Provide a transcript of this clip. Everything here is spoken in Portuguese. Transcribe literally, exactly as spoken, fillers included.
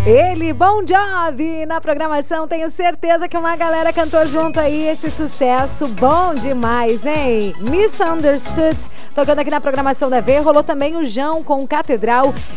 Ele, Bon Jovi, na programação. Tenho certeza que uma galera cantou junto aí esse sucesso bom demais, hein? Misunderstood, tocando aqui na programação da V. Rolou também o João com Catedral